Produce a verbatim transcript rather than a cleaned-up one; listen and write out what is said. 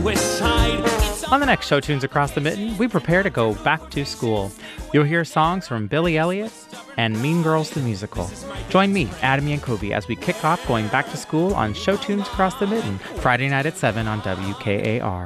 West Side. On the next Show Tunes Across the Mitten, we prepare to go back to school. You'll hear songs from Billy Elliot and Mean Girls the Musical. Join me, Adam Yankovi, as we kick off going back to school on Show Tunes Across the Mitten, Friday night at seven on W K A R.